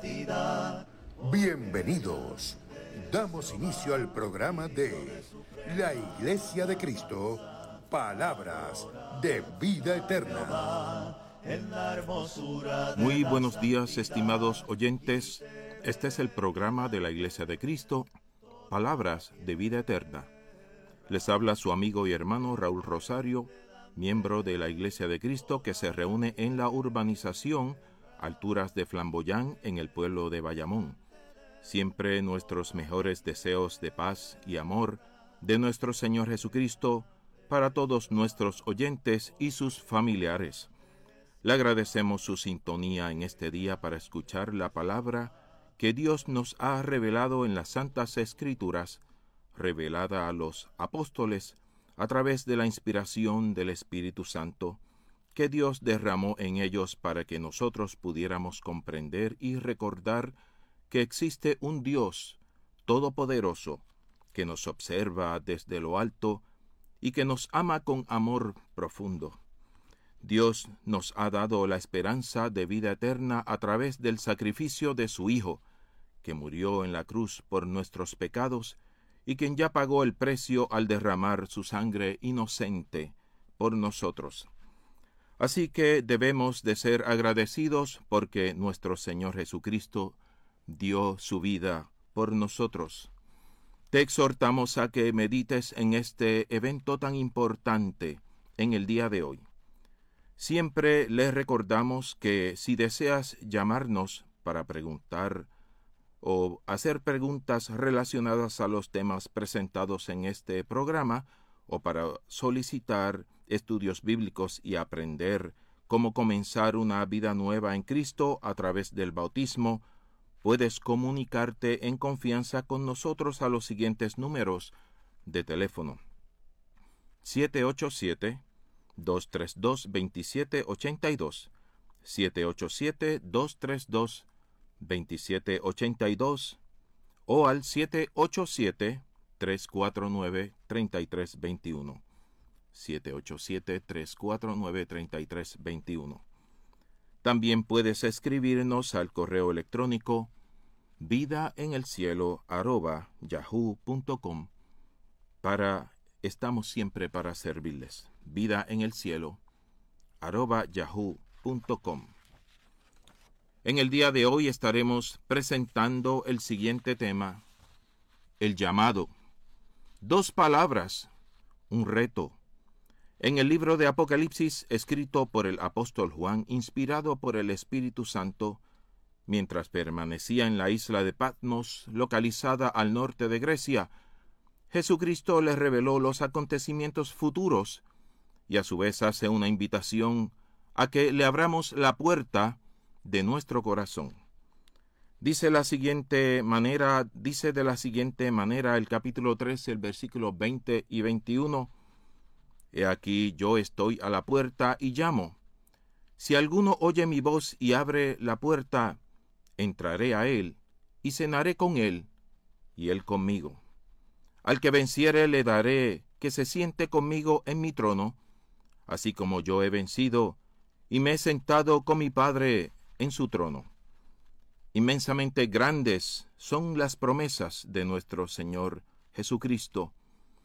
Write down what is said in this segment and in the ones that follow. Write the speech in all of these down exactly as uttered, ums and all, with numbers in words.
santidad. Bienvenidos. Damos inicio al programa de la Iglesia de Cristo, Palabras de Vida Eterna. Muy buenos días, estimados oyentes. Este es el programa de la Iglesia de Cristo, Palabras de Vida Eterna. Les habla su amigo y hermano Raúl Rosario, miembro de la Iglesia de Cristo que se reúne en la urbanización Alturas de Flamboyán en el pueblo de Bayamón. Siempre nuestros mejores deseos de paz y amor de nuestro Señor Jesucristo para todos nuestros oyentes y sus familiares. Le agradecemos su sintonía en este día para escuchar la palabra que Dios nos ha revelado en las Santas Escrituras, revelada a los apóstoles a través de la inspiración del Espíritu Santo, que Dios derramó en ellos para que nosotros pudiéramos comprender y recordar que existe un Dios todopoderoso que nos observa desde lo alto y que nos ama con amor profundo. Dios nos ha dado la esperanza de vida eterna a través del sacrificio de su Hijo, que murió en la cruz por nuestros pecados y quien ya pagó el precio al derramar su sangre inocente por nosotros. Así que debemos de ser agradecidos porque nuestro Señor Jesucristo dio su vida por nosotros. Te exhortamos a que medites en este evento tan importante en el día de hoy. Siempre le recordamos que si deseas llamarnos para preguntar o hacer preguntas relacionadas a los temas presentados en este programa, o para solicitar estudios bíblicos y aprender cómo comenzar una vida nueva en Cristo a través del bautismo, puedes comunicarte en confianza con nosotros a los siguientes números de teléfono: siete ocho siete, dos tres dos, dos siete ocho dos, siete ocho siete, dos tres dos, dos siete ocho dos o al siete ocho siete, tres cuatro nueve, tres tres dos uno, siete ocho siete, tres cuatro nueve, tres tres dos uno. También puedes escribirnos al correo electrónico vidaenelcielo arroba yahoo punto com. Para estamos siempre para servirles. vidaenelcielo arroba yahoo punto com. En el día de hoy estaremos presentando el siguiente tema: el llamado. Dos palabras, un reto. En el libro de Apocalipsis, escrito por el apóstol Juan, inspirado por el Espíritu Santo, mientras permanecía en la isla de Patmos, localizada al norte de Grecia, Jesucristo le reveló los acontecimientos futuros y a su vez hace una invitación a que le abramos la puerta de nuestro corazón. Dice la siguiente manera, dice de la siguiente manera el capítulo trece, el versículo veinte y veintiuno: He aquí yo estoy a la puerta y llamo. Si alguno oye mi voz y abre la puerta, entraré a él y cenaré con él y él conmigo. Al que venciere le daré que se siente conmigo en mi trono, así como yo he vencido y me he sentado con mi Padre en su trono. Inmensamente grandes son las promesas de nuestro Señor Jesucristo.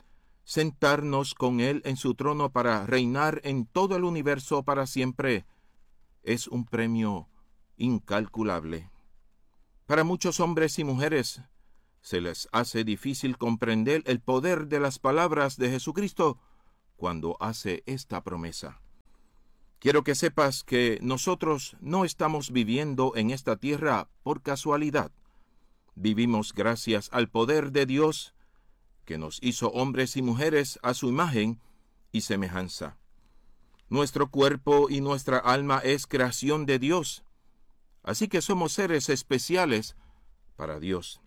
Sentarnos con Él en su trono para reinar en todo el universo para siempre es un premio incalculable. Para muchos hombres y mujeres se les hace difícil comprender el poder de las palabras de Jesucristo cuando hace esta promesa. Quiero que sepas que nosotros no estamos viviendo en esta tierra por casualidad. Vivimos gracias al poder de Dios, que nos hizo hombres y mujeres a su imagen y semejanza. Nuestro cuerpo y nuestra alma es creación de Dios, así que somos seres especiales para Dios.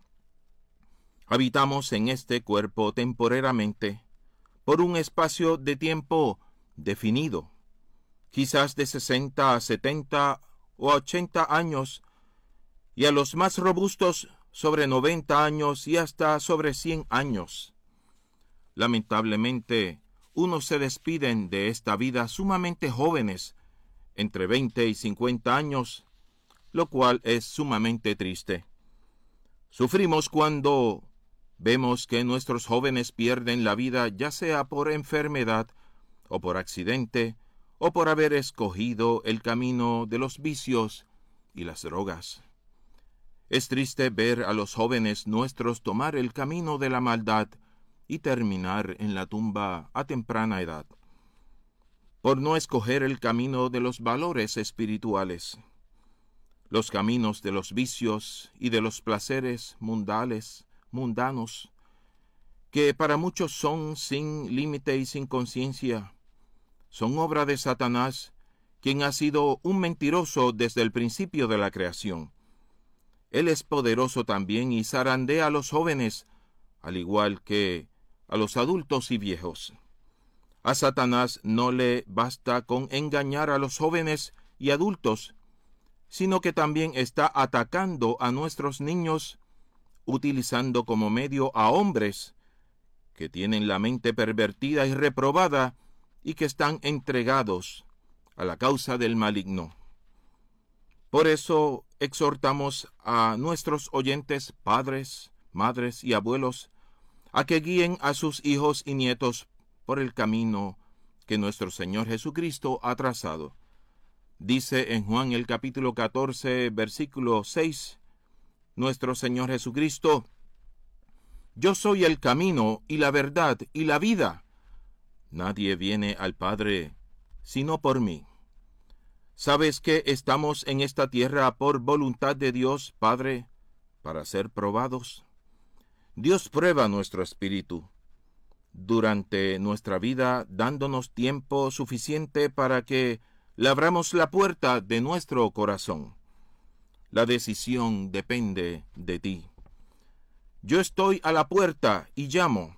Habitamos en este cuerpo temporariamente, por un espacio de tiempo definido, quizás de sesenta a setenta o ochenta años, y a los más robustos sobre noventa años y hasta sobre cien años. Lamentablemente, unos se despiden de esta vida sumamente jóvenes, entre veinte y cincuenta años, lo cual es sumamente triste. Sufrimos cuando vemos que nuestros jóvenes pierden la vida, ya sea por enfermedad, o por accidente, o por haber escogido el camino de los vicios y las drogas. Es triste ver a los jóvenes nuestros tomar el camino de la maldad y terminar en la tumba a temprana edad, por no escoger el camino de los valores espirituales. Los caminos de los vicios y de los placeres mundales, mundanos, que para muchos son sin límite y sin conciencia, son obra de Satanás, quien ha sido un mentiroso desde el principio de la creación. Él es poderoso también y zarandea a los jóvenes, al igual que a los adultos y viejos. A Satanás no le basta con engañar a los jóvenes y adultos, sino que también está atacando a nuestros niños, utilizando como medio a hombres que tienen la mente pervertida y reprobada y que están entregados a la causa del maligno. Por eso exhortamos a nuestros oyentes, padres, madres y abuelos, a que guíen a sus hijos y nietos por el camino que nuestro Señor Jesucristo ha trazado. Dice en Juan el capítulo catorce, versículo seis, nuestro Señor Jesucristo: Yo soy el camino y la verdad y la vida. Nadie viene al Padre sino por mí. ¿Sabes que estamos en esta tierra por voluntad de Dios Padre para ser probados? Dios prueba nuestro espíritu durante nuestra vida, dándonos tiempo suficiente para que le abramos la puerta de nuestro corazón. La decisión depende de ti. Yo estoy a la puerta y llamo.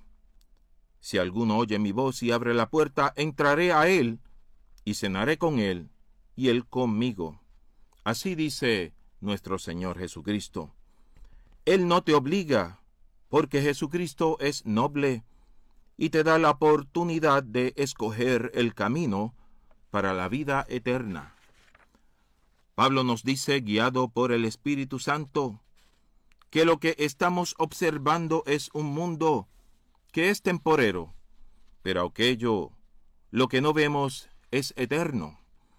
Si alguno oye mi voz y abre la puerta, entraré a él y cenaré con él y él conmigo. Así dice nuestro Señor Jesucristo. Él no te obliga, porque Jesucristo es noble y te da la oportunidad de escoger el camino para la vida eterna. Pablo nos dice, guiado por el Espíritu Santo, que lo que estamos observando es un mundo que es temporero, pero aquello, lo que no vemos, es eterno.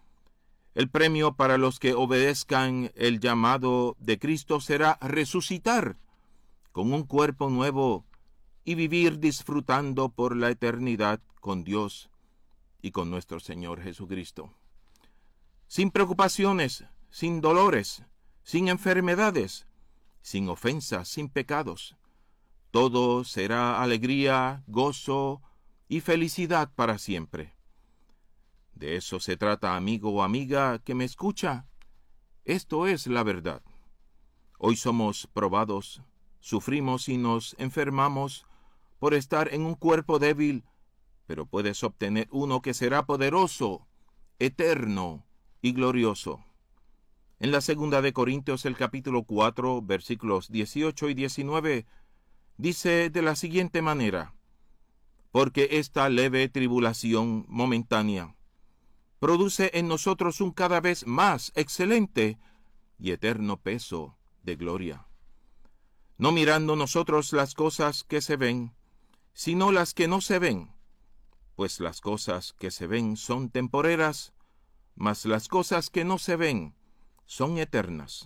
El premio para los que obedezcan el llamado de Cristo será resucitar con un cuerpo nuevo y vivir disfrutando por la eternidad con Dios y con nuestro Señor Jesucristo. Sin preocupaciones, sin dolores, sin enfermedades, sin ofensas, sin pecados. Todo será alegría, gozo y felicidad para siempre. De eso se trata, amigo o amiga que me escucha. Esto es la verdad. Hoy somos probados, sufrimos y nos enfermamos por estar en un cuerpo débil, pero puedes obtener uno que será poderoso, eterno y glorioso. En la segunda de Corintios, el capítulo cuatro, versículos dieciocho y diecinueve, dice de la siguiente manera: porque esta leve tribulación momentánea produce en nosotros un cada vez más excelente y eterno peso de gloria. No mirando nosotros las cosas que se ven, sino las que no se ven, pues las cosas que se ven son temporeras, mas las cosas que no se ven son eternas.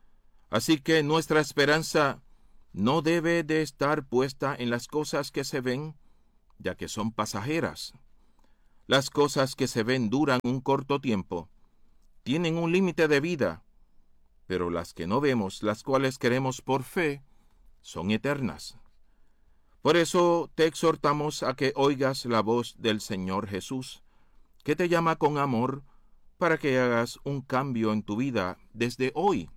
Así que nuestra esperanza no debe de estar puesta en las cosas que se ven, ya que son pasajeras. Las cosas que se ven duran un corto tiempo, tienen un límite de vida, pero las que no vemos, las cuales queremos por fe, son eternas. Por eso te exhortamos a que oigas la voz del Señor Jesús, que te llama con amor para que hagas un cambio en tu vida desde hoy.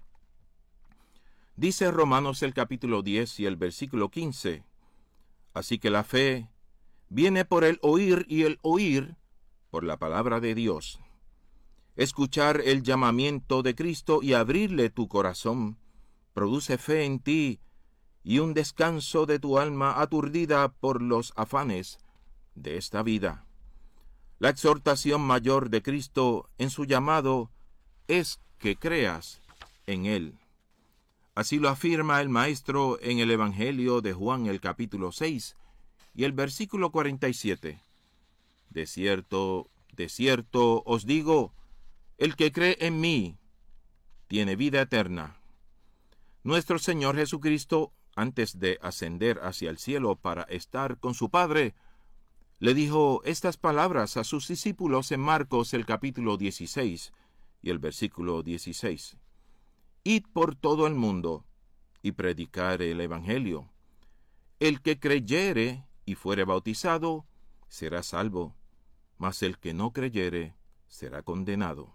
Dice Romanos el capítulo diez y el versículo quince, así que la fe viene por el oír y el oír por la palabra de Dios. Escuchar el llamamiento de Cristo y abrirle tu corazón produce fe en ti y un descanso de tu alma aturdida por los afanes de esta vida. La exhortación mayor de Cristo en su llamado es que creas en Él. Así lo afirma el Maestro en el Evangelio de Juan, el capítulo seis, y el versículo cuarenta y siete. De cierto, de cierto os digo, el que cree en mí tiene vida eterna. Nuestro Señor Jesucristo, antes de ascender hacia el cielo para estar con su Padre, le dijo estas palabras a sus discípulos en Marcos, el capítulo dieciséis, y el versículo dieciséis. Id por todo el mundo y predicar el Evangelio. El que creyere y fuere bautizado será salvo, mas el que no creyere será condenado.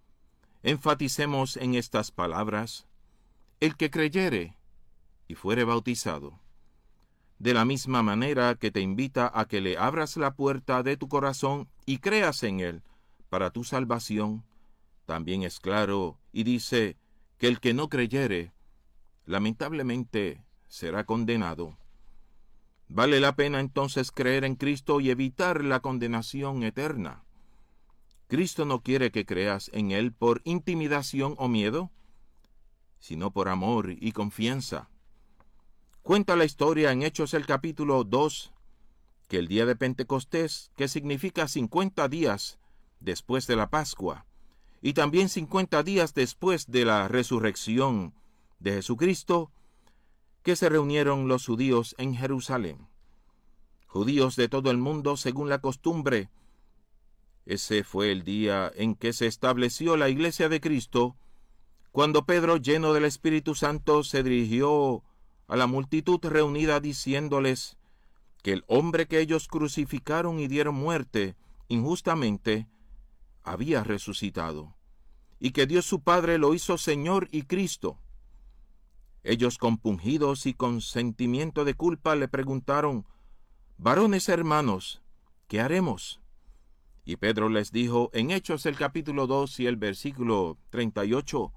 Enfaticemos en estas palabras: el que creyere y fuere bautizado. De la misma manera que te invita a que le abras la puerta de tu corazón y creas en Él para tu salvación, también es claro y dice que el que no creyere, lamentablemente, será condenado. Vale la pena entonces creer en Cristo y evitar la condenación eterna. Cristo no quiere que creas en Él por intimidación o miedo, sino por amor y confianza. Cuenta la historia en Hechos el capítulo dos, que el día de Pentecostés, que significa cincuenta días después de la Pascua, y también cincuenta días después de la resurrección de Jesucristo, que se reunieron los judíos en Jerusalén. Judíos de todo el mundo según la costumbre. Ese fue el día en que se estableció la Iglesia de Cristo, cuando Pedro, lleno del Espíritu Santo, se dirigió a la multitud reunida diciéndoles que el hombre que ellos crucificaron y dieron muerte injustamente había resucitado, y que Dios su Padre lo hizo Señor y Cristo. Ellos, compungidos y con sentimiento de culpa, le preguntaron: varones hermanos, ¿qué haremos? Y Pedro les dijo en Hechos el capítulo dos y el versículo treinta y ocho,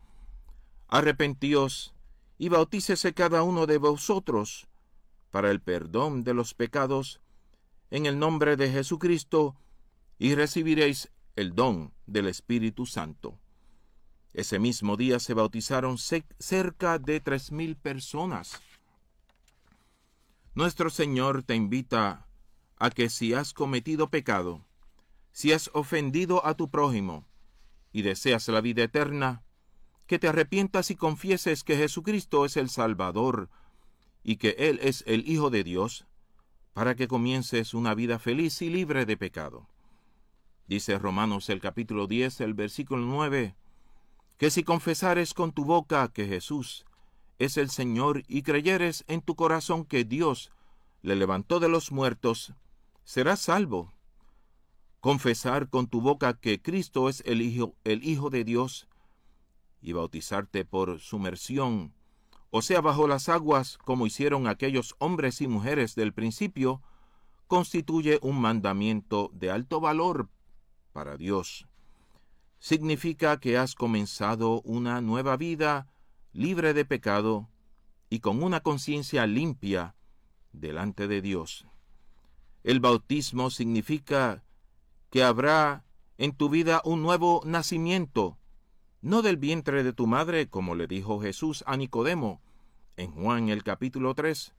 arrepentíos y bautícese cada uno de vosotros para el perdón de los pecados en el nombre de Jesucristo, y recibiréis el don del Espíritu Santo. Ese mismo día se bautizaron cerca de tres mil personas. Nuestro Señor te invita a que si has cometido pecado, si has ofendido a tu prójimo y deseas la vida eterna, que te arrepientas y confieses que Jesucristo es el Salvador y que Él es el Hijo de Dios, para que comiences una vida feliz y libre de pecado. Dice Romanos el capítulo diez, el versículo nueve, que si confesares con tu boca que Jesús es el Señor y creyeres en tu corazón que Dios le levantó de los muertos, serás salvo. Confesar con tu boca que Cristo es el Hijo, el Hijo de Dios, y bautizarte por sumersión, o sea, bajo las aguas, como hicieron aquellos hombres y mujeres del principio, constituye un mandamiento de alto valor para Dios. Significa que has comenzado una nueva vida libre de pecado y con una conciencia limpia delante de Dios. El bautismo significa que habrá en tu vida un nuevo nacimiento, no del vientre de tu madre, como le dijo Jesús a Nicodemo en Juan el capítulo tres,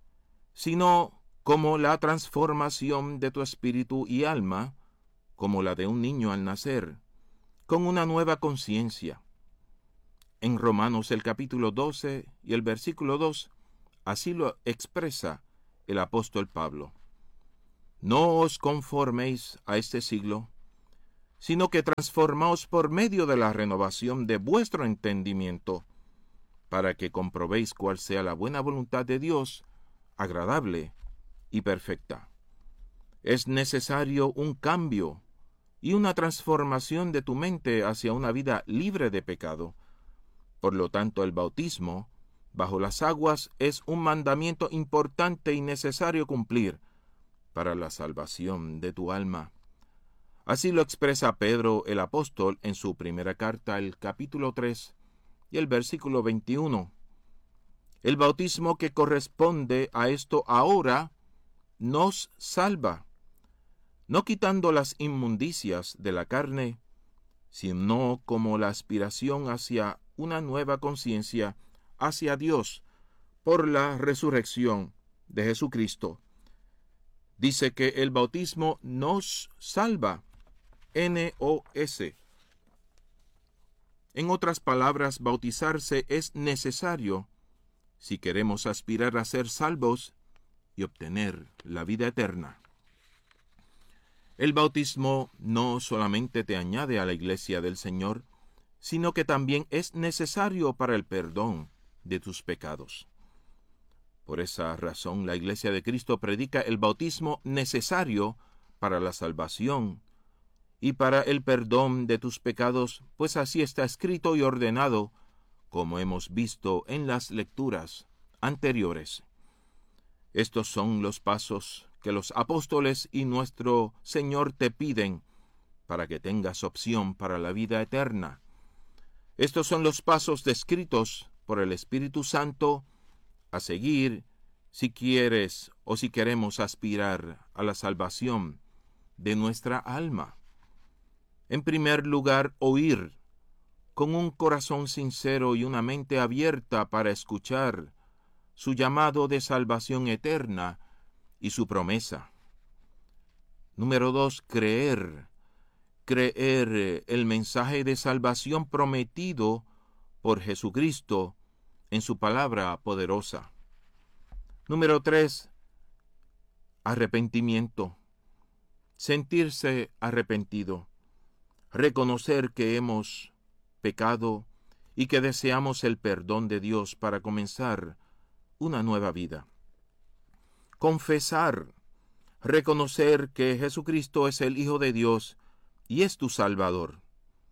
sino como la transformación de tu espíritu y alma, como la de un niño al nacer, con una nueva conciencia. En Romanos el capítulo doce y el versículo dos, así lo expresa el apóstol Pablo. No os conforméis a este siglo, sino que transformaos por medio de la renovación de vuestro entendimiento, para que comprobéis cuál sea la buena voluntad de Dios, agradable y perfecta. Es necesario un cambio y una transformación de tu mente hacia una vida libre de pecado. Por lo tanto, el bautismo bajo las aguas es un mandamiento importante y necesario cumplir para la salvación de tu alma. Así lo expresa Pedro el apóstol en su primera carta, el capítulo tres y el versículo veintiuno. El bautismo que corresponde a esto ahora nos salva, no quitando las inmundicias de la carne, sino como la aspiración hacia una nueva conciencia hacia Dios por la resurrección de Jesucristo. Dice que el bautismo nos salva, N O S. En otras palabras, bautizarse es necesario si queremos aspirar a ser salvos y obtener la vida eterna. El bautismo no solamente te añade a la iglesia del Señor, sino que también es necesario para el perdón de tus pecados. Por esa razón, la Iglesia de Cristo predica el bautismo necesario para la salvación y para el perdón de tus pecados, pues así está escrito y ordenado, como hemos visto en las lecturas anteriores. Estos son los pasos que los apóstoles y nuestro Señor te piden para que tengas opción para la vida eterna. Estos son los pasos descritos por el Espíritu Santo a seguir si quieres o si queremos aspirar a la salvación de nuestra alma. En primer lugar, oír con un corazón sincero y una mente abierta para escuchar su llamado de salvación eterna y su promesa. Número dos, creer. Creer el mensaje de salvación prometido por Jesucristo en su palabra poderosa. Número tres, arrepentimiento. Sentirse arrepentido. Reconocer que hemos pecado y que deseamos el perdón de Dios para comenzar una nueva vida. Confesar. Reconocer que Jesucristo es el Hijo de Dios y es tu Salvador.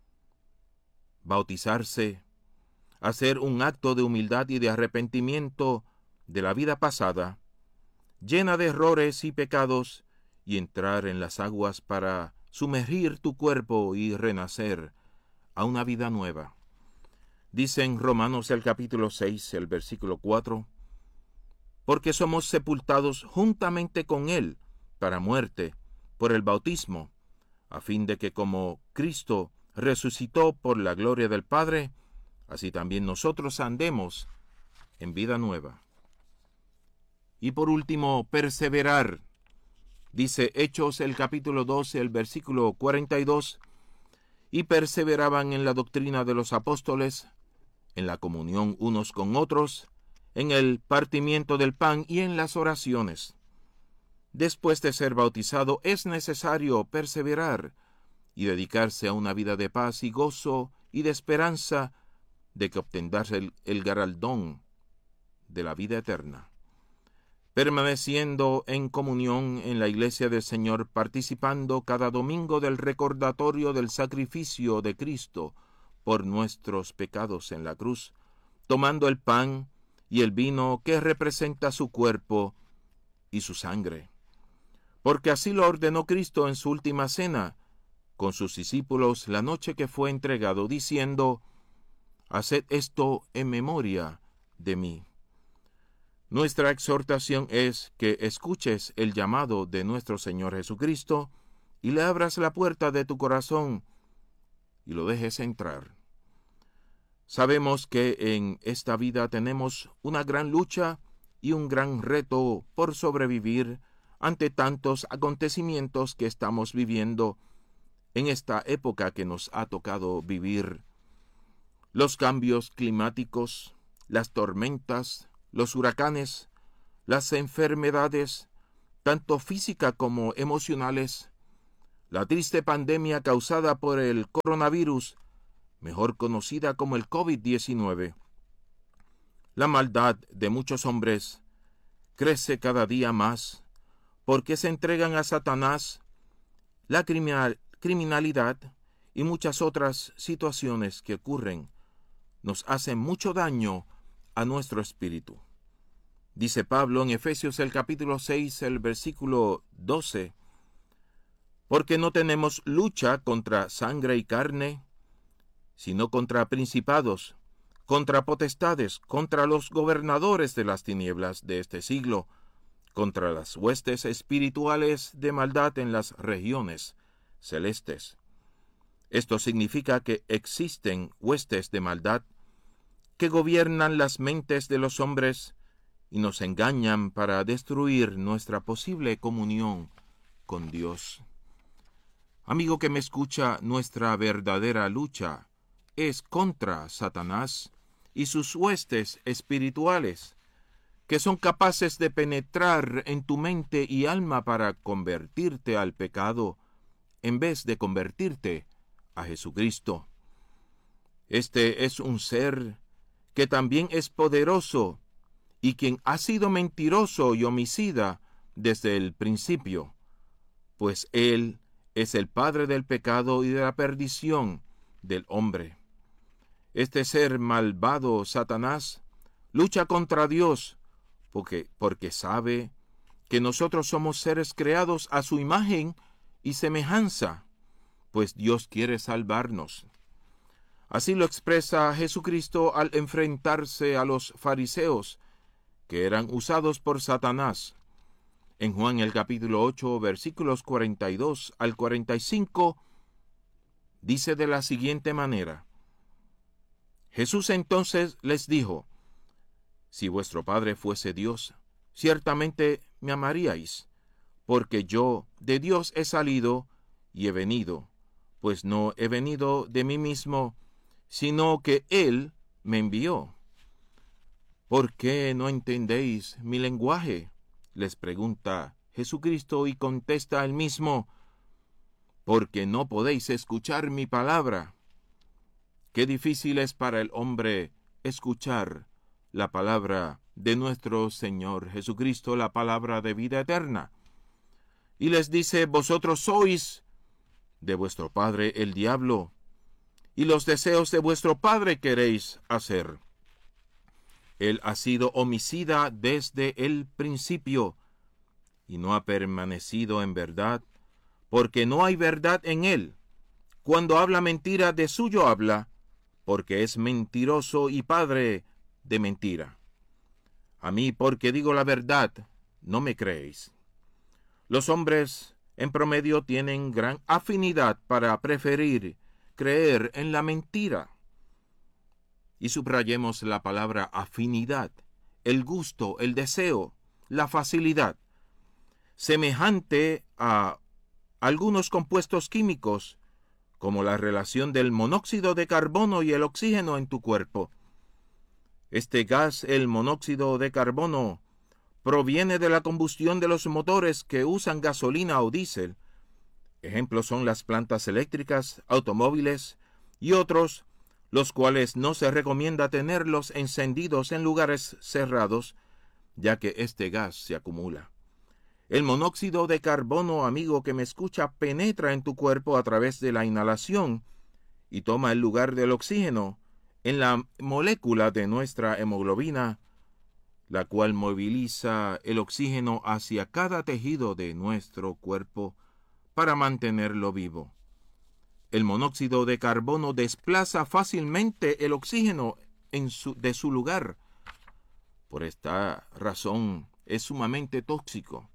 Bautizarse. Hacer un acto de humildad y de arrepentimiento de la vida pasada, llena de errores y pecados, y entrar en las aguas para sumergir tu cuerpo y renacer a una vida nueva. Dice en Romanos el capítulo seis, el versículo cuatro, porque somos sepultados juntamente con Él para muerte por el bautismo, a fin de que como Cristo resucitó por la gloria del Padre, así también nosotros andemos en vida nueva. Y por último, perseverar. Dice Hechos el capítulo doce, el versículo cuarenta y dos, y perseveraban en la doctrina de los apóstoles, en la comunión unos con otros, en el partimiento del pan y en las oraciones. Después de ser bautizado es necesario perseverar y dedicarse a una vida de paz y gozo y de esperanza de que obtendrás el, el galardón de la vida eterna. Permaneciendo en comunión en la iglesia del Señor, participando cada domingo del recordatorio del sacrificio de Cristo por nuestros pecados en la cruz, tomando el pan y el vino que representa su cuerpo y su sangre. Porque así lo ordenó Cristo en su última cena, con sus discípulos la noche que fue entregado, diciendo, haced esto en memoria de mí. Nuestra exhortación es que escuches el llamado de nuestro Señor Jesucristo y le abras la puerta de tu corazón y lo dejes entrar. Sabemos que en esta vida tenemos una gran lucha y un gran reto por sobrevivir ante tantos acontecimientos que estamos viviendo en esta época que nos ha tocado vivir. Los cambios climáticos, las tormentas, los huracanes, las enfermedades, tanto físicas como emocionales, la triste pandemia causada por el coronavirus, mejor conocida como el COVID diecinueve. La maldad de muchos hombres crece cada día más porque se entregan a Satanás, la criminal, criminalidad y muchas otras situaciones que ocurren nos hacen mucho daño a nuestro espíritu. Dice Pablo en Efesios el capítulo seis, el versículo doce, porque no tenemos lucha contra sangre y carne, sino contra principados, contra potestades, contra los gobernadores de las tinieblas de este siglo, contra las huestes espirituales de maldad en las regiones celestes. Esto significa que existen huestes de maldad que gobiernan las mentes de los hombres y nos engañan para destruir nuestra posible comunión con Dios. Amigo que me escucha, nuestra verdadera lucha es contra Satanás y sus huestes espirituales, que son capaces de penetrar en tu mente y alma para convertirte al pecado, en vez de convertirte a Jesucristo. Este es un ser que también es poderoso y quien ha sido mentiroso y homicida desde el principio, pues él es el padre del pecado y de la perdición del hombre. Este ser malvado, Satanás, lucha contra Dios porque, porque sabe que nosotros somos seres creados a su imagen y semejanza, pues Dios quiere salvarnos. Así lo expresa Jesucristo al enfrentarse a los fariseos, que eran usados por Satanás. En Juan el capítulo ocho, versículos cuarenta y dos al cuarenta y cinco, dice de la siguiente manera: Jesús entonces les dijo: Si vuestro Padre fuese Dios, ciertamente me amaríais, porque yo de Dios he salido y he venido, pues no he venido de mí mismo, sino que Él me envió. ¿Por qué no entendéis mi lenguaje?, les pregunta Jesucristo, y contesta él mismo: porque no podéis escuchar mi palabra. Qué difícil es para el hombre escuchar la palabra de nuestro Señor Jesucristo, la palabra de vida eterna. Y les dice: vosotros sois de vuestro padre el diablo, y los deseos de vuestro padre queréis hacer. Él ha sido homicida desde el principio, y no ha permanecido en verdad, porque no hay verdad en él. Cuando habla mentira, de suyo habla, porque es mentiroso y padre de mentira. A mí, porque digo la verdad, no me creéis. Los hombres, en promedio, tienen gran afinidad para preferir creer en la mentira. Y subrayemos la palabra afinidad, el gusto, el deseo, la facilidad, semejante a algunos compuestos químicos, como la relación del monóxido de carbono y el oxígeno en tu cuerpo. Este gas, el monóxido de carbono, proviene de la combustión de los motores que usan gasolina o diésel. Ejemplos son las plantas eléctricas, automóviles y otros, los cuales no se recomienda tenerlos encendidos en lugares cerrados, ya que este gas se acumula. El monóxido de carbono, amigo que me escucha, penetra en tu cuerpo a través de la inhalación y toma el lugar del oxígeno en la molécula de nuestra hemoglobina, la cual moviliza el oxígeno hacia cada tejido de nuestro cuerpo para mantenerlo vivo. El monóxido de carbono desplaza fácilmente el oxígeno en su, de su lugar. Por esta razón es sumamente tóxico.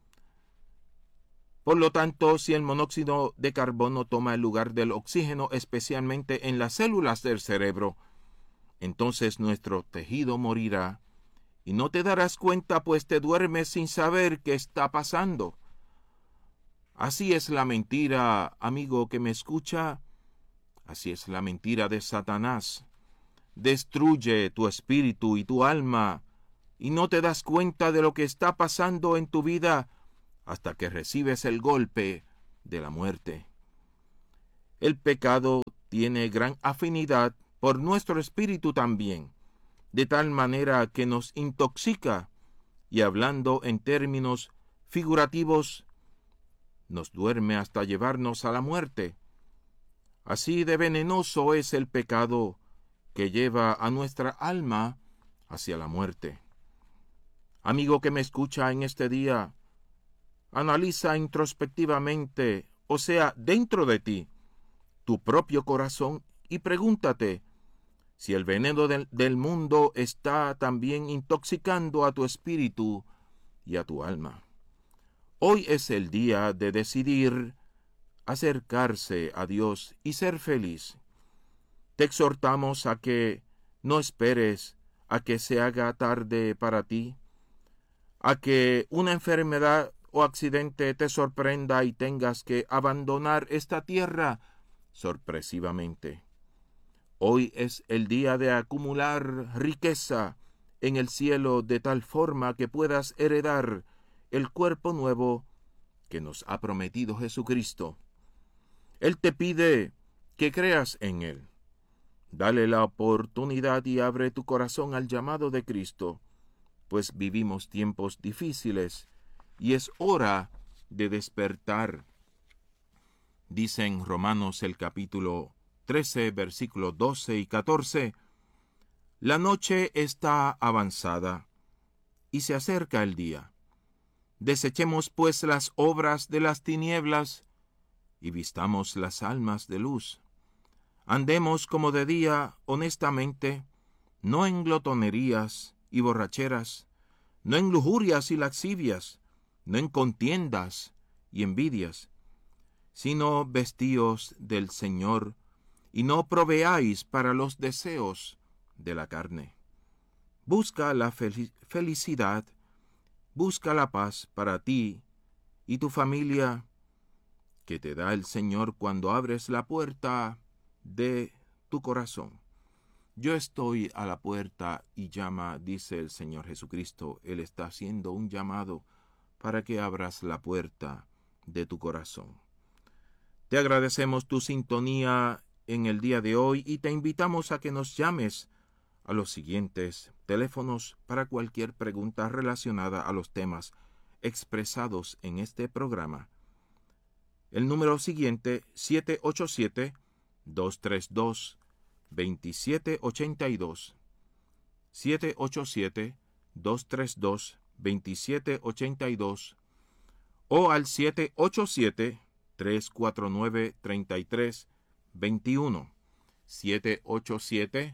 Por lo tanto, si el monóxido de carbono toma el lugar del oxígeno, especialmente en las células del cerebro, entonces nuestro tejido morirá y no te darás cuenta, pues te duermes sin saber qué está pasando. Así es la mentira, amigo que me escucha, así es la mentira de Satanás. Destruye tu espíritu y tu alma y no te das cuenta de lo que está pasando en tu vida hasta que recibes el golpe de la muerte. El pecado tiene gran afinidad por nuestro espíritu también, de tal manera que nos intoxica y, hablando en términos figurativos, nos duerme hasta llevarnos a la muerte. Así de venenoso es el pecado que lleva a nuestra alma hacia la muerte. Amigo que me escucha en este día, analiza introspectivamente, o sea, dentro de ti, tu propio corazón y pregúntate si el veneno del, del mundo está también intoxicando a tu espíritu y a tu alma. Hoy es el día de decidir acercarse a Dios y ser feliz. Te exhortamos a que No esperes a que se haga tarde para ti, a que una enfermedad o accidente te sorprenda y tengas que abandonar esta tierra sorpresivamente. Hoy es el día de acumular riqueza en el cielo de tal forma que puedas heredar el cuerpo nuevo que nos ha prometido Jesucristo. Él te pide que creas en Él. Dale la oportunidad y abre tu corazón al llamado de Cristo, pues vivimos tiempos difíciles y es hora de despertar. Dice en Romanos el capítulo trece, versículos doce y catorce, la noche está avanzada y se acerca el día. Desechemos pues las obras de las tinieblas y vistamos las almas de luz. Andemos como de día honestamente, no en glotonerías y borracheras, no en lujurias y lascivias, no en contiendas y envidias, sino vestíos del Señor, y no proveáis para los deseos de la carne. Busca la fel- felicidad, busca la paz para ti y tu familia, que te da el Señor cuando abres la puerta de tu corazón. Yo estoy a la puerta y llama, dice el Señor Jesucristo. Él está haciendo un llamado para que abras la puerta de tu corazón. Te agradecemos tu sintonía en el día de hoy y te invitamos a que nos llames a los siguientes teléfonos para cualquier pregunta relacionada a los temas expresados en este programa. El número siguiente, siete ocho siete, dos tres dos, dos siete ocho dos, siete ocho siete, dos tres dos, dos siete ocho dos, o al siete ocho siete, tres cuatro nueve, tres tres dos uno, siete ocho siete,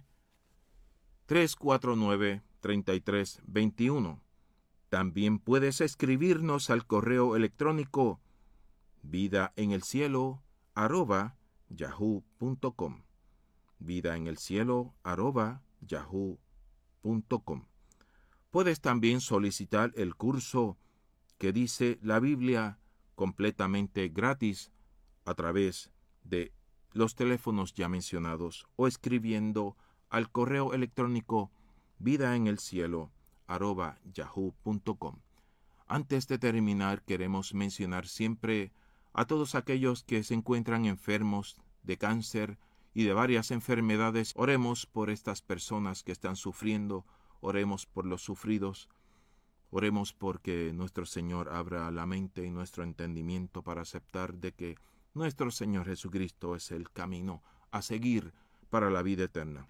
tres cuatro nueve, tres tres dos uno. También puedes escribirnos al correo electrónico vida en el cielo arroba yahoo punto com, vida en el cielo arroba yahoo punto com. Puedes también solicitar el curso que dice la Biblia completamente gratis a través de los teléfonos ya mencionados o escribiendo al correo electrónico vida en el cielo arroba yahoo punto com. Antes de terminar, queremos mencionar siempre a todos aquellos que se encuentran enfermos de cáncer y de varias enfermedades. Oremos por estas personas que están sufriendo, oremos por los sufridos, oremos porque nuestro Señor abra la mente y nuestro entendimiento para aceptar de que nuestro Señor Jesucristo es el camino a seguir para la vida eterna.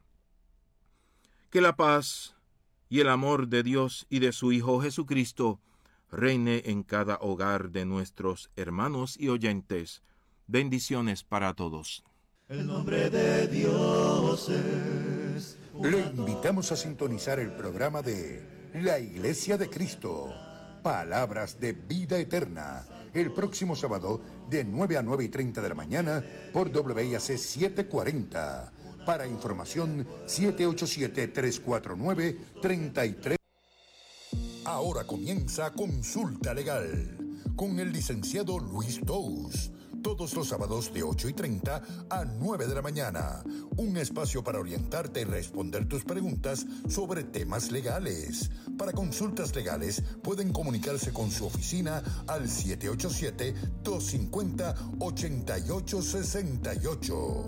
Que la paz y el amor de Dios y de su Hijo Jesucristo reine en cada hogar de nuestros hermanos y oyentes. Bendiciones para todos. El nombre de Dios es... Le invitamos a sintonizar el programa de La Iglesia de Cristo, Palabras de Vida Eterna, el próximo sábado de nueve a nueve y treinta de la mañana por W I A C setecientos cuarenta. Para información, siete ocho siete, tres cuatro nueve, tres tres. Ahora comienza Consulta Legal con el licenciado Luis Tous. Todos los sábados de ocho y treinta a nueve de la mañana. Un espacio para orientarte y responder tus preguntas sobre temas legales. Para consultas legales pueden comunicarse con su oficina al siete ocho siete, dos cinco cero, ocho ocho seis ocho.